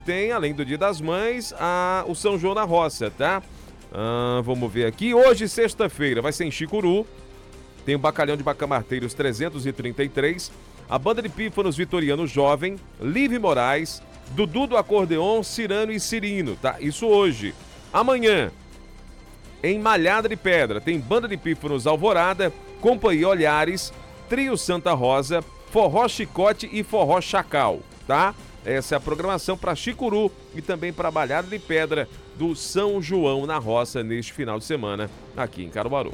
tem, além do Dia das Mães, o São João na Roça, tá? Vamos ver aqui. Hoje, sexta-feira, vai ser em Chicuru. Tem o Bacalhão de Bacamarteiros 333. A Banda de Pífanos Vitoriano Jovem, Live Moraes, Dudu do Acordeon, Cirano e Cirino, tá? Isso hoje. Amanhã, em Malhada de Pedra, tem Banda de Pífanos Alvorada, Companhia Olhares, Trio Santa Rosa, Forró Chicote e Forró Chacal, tá? Essa é a programação para Chicuru e também para Malhada de Pedra do São João na Roça neste final de semana aqui em Caruaru.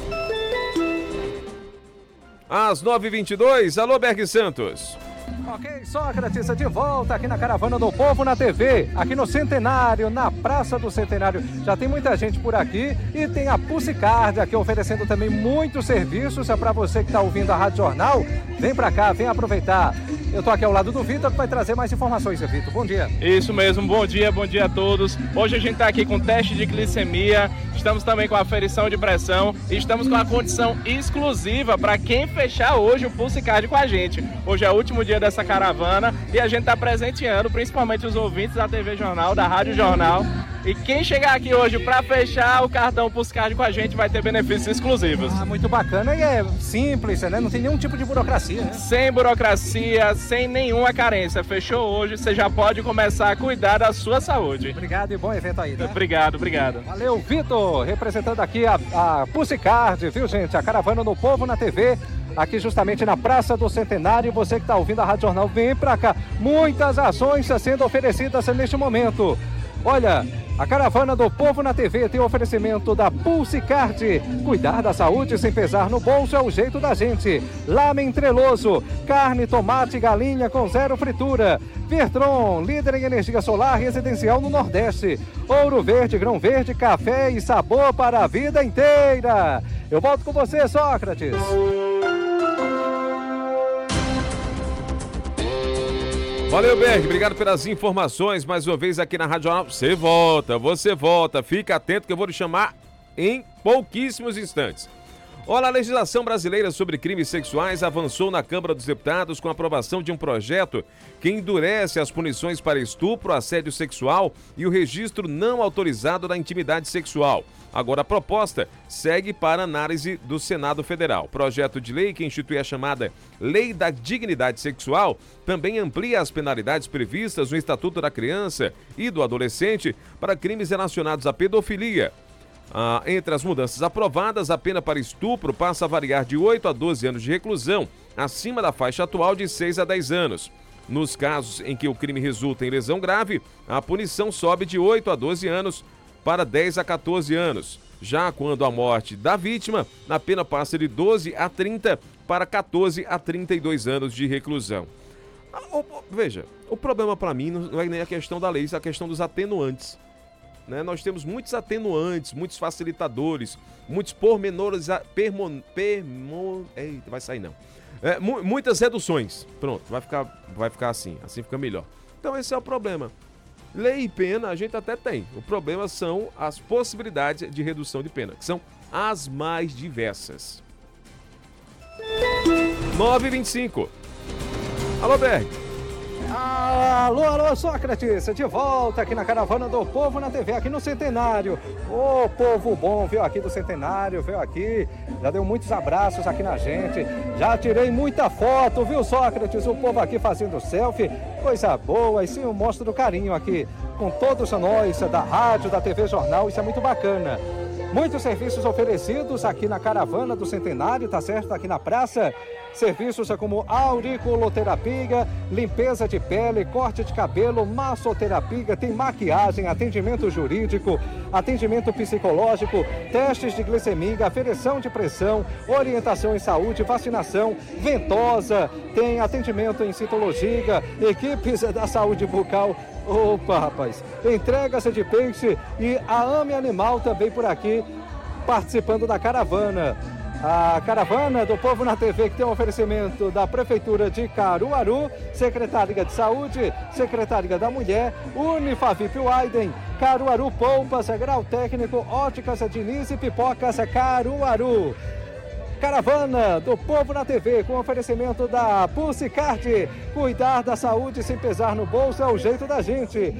Às 9h22, alô Berg Santos. Ok, Sócrates, de volta aqui na Caravana do Povo na TV, aqui no Centenário, na Praça do Centenário. Já tem muita gente por aqui e tem a Pusicard aqui oferecendo também muitos serviços. É para você que está ouvindo a Rádio Jornal, vem para cá, vem aproveitar. Eu tô aqui ao lado do Vitor, que vai trazer mais informações, Vitor. Bom dia. Isso mesmo, bom dia a todos. Hoje a gente está aqui com teste de glicemia, estamos também com aferição de pressão e estamos com a condição exclusiva para quem fechar hoje o Pusicard com a gente. Hoje é o último dia dessa caravana e a gente está presenteando principalmente os ouvintes da TV Jornal, da Rádio Jornal. E quem chegar aqui hoje para fechar o cartão Pusicard com a gente vai ter benefícios exclusivos. Muito bacana e é simples, né? Não tem nenhum tipo de burocracia, né? Sem burocracia, sem nenhuma carência. Fechou hoje, você já pode começar a cuidar da sua saúde. Obrigado e bom evento aí, né? Obrigado. Valeu, Vitor, representando aqui a Pusicard, viu, gente? A Caravana do Povo na TV, aqui justamente na Praça do Centenário. Você que está ouvindo a Rádio Jornal, vem pra cá. Muitas ações sendo oferecidas neste momento. Olha, a Caravana do Povo na TV tem o oferecimento da Pusicard. Cuidar da saúde sem pesar no bolso é o jeito da gente. Lamen Treloso, carne, tomate, galinha com zero fritura. Vertron, líder em energia solar residencial no Nordeste. Ouro Verde, Grão Verde, café e sabor para a vida inteira. Eu volto com você, Sócrates. Valeu, Berg, obrigado pelas informações mais uma vez aqui na Rádio Jornal. Você volta, fica atento que eu vou lhe chamar em pouquíssimos instantes. Olha, a legislação brasileira sobre crimes sexuais avançou na Câmara dos Deputados com a aprovação de um projeto que endurece as punições para estupro, assédio sexual e o registro não autorizado da intimidade sexual. Agora a proposta segue para análise do Senado Federal. Projeto de lei que institui a chamada Lei da Dignidade Sexual também amplia as penalidades previstas no Estatuto da Criança e do Adolescente para crimes relacionados à pedofilia. Entre as mudanças aprovadas, a pena para estupro passa a variar de 8 a 12 anos de reclusão, acima da faixa atual de 6 a 10 anos. Nos casos em que o crime resulta em lesão grave, a punição sobe de 8 a 12 anos para 10 a 14 anos. Já quando a morte da vítima, a pena passa de 12 a 30 para 14 a 32 anos de reclusão. Veja, o problema para mim não é nem a questão da lei, é a questão dos atenuantes. Né? Nós temos muitos atenuantes, muitos facilitadores, muitos pormenores, vai sair não. Muitas reduções. Pronto, vai ficar assim fica melhor. Então esse é o problema. Lei e pena a gente até tem. O problema são as possibilidades de redução de pena, que são as mais diversas. 9h25. Alô, Berg. Alô, Sócrates, de volta aqui na Caravana do Povo na TV, aqui no Centenário. Ô, povo bom, veio aqui do Centenário, veio aqui, já deu muitos abraços aqui na gente, já tirei muita foto, viu, Sócrates? O povo aqui fazendo selfie, coisa boa, e sim, eu mostro do carinho aqui com todos nós da rádio, da TV Jornal, isso é muito bacana. Muitos serviços oferecidos aqui na Caravana do Centenário, tá certo? Aqui na praça. Serviços como auriculoterapia, limpeza de pele, corte de cabelo, massoterapia, tem maquiagem, atendimento jurídico, atendimento psicológico, testes de glicemia, aferição de pressão, orientação em saúde, vacinação, ventosa, tem atendimento em citologia, equipes da saúde bucal. Opa, rapaz, entregas de peixe e a Ame Animal também por aqui, participando da caravana. A Caravana do Povo na TV, que tem um oferecimento da Prefeitura de Caruaru, Secretaria de Saúde, Secretaria da Mulher, Unifavip Widen, Caruaru Poupas, Grau Técnico, Óticas Diniz e Pipocas Caruaru. Caravana do Povo na TV, com oferecimento da Pusicard. Cuidar da saúde sem pesar no bolso é o jeito da gente.